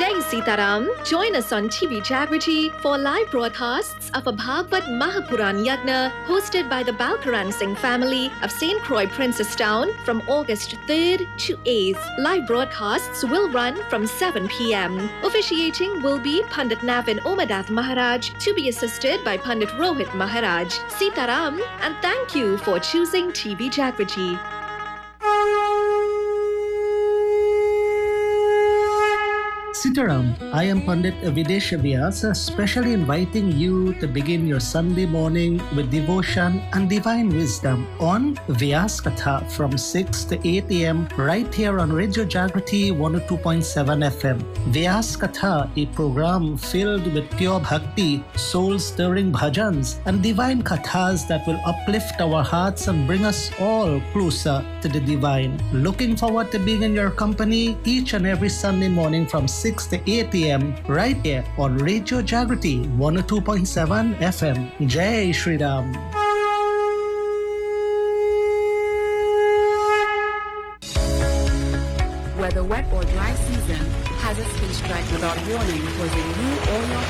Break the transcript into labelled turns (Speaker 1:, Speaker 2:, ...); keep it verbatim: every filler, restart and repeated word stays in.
Speaker 1: Jai Sitaram. Join us on T V Jagriti for live broadcasts of a Bhagavad Mahapuran Yagna hosted by the Balkaran Singh family of Saint Croix Princestown from August third to eighth. Live broadcasts will run from seven p.m. Officiating will be Pandit Navin Omadath Maharaj, to be assisted by Pandit Rohit Maharaj. Sitaram, and thank you for choosing T V Jagriti.
Speaker 2: Sitaram, I am Pandit Videsh Vyasa, specially inviting you to begin your Sunday morning with devotion and divine wisdom on Vyas Katha from six to eight a.m. right here on Radio Jagriti one oh two point seven F M. Vyas Katha, a program filled with pure bhakti, soul-stirring bhajans, and divine kathas that will uplift our hearts and bring us all closer to the divine. Looking forward to being in your company each and every Sunday morning from six to eight a.m. right here on Radio Jagriti one oh two point seven F M. Jai Shri Ram.
Speaker 3: Whether wet or dry season, hazard speech strike without warning was in you or your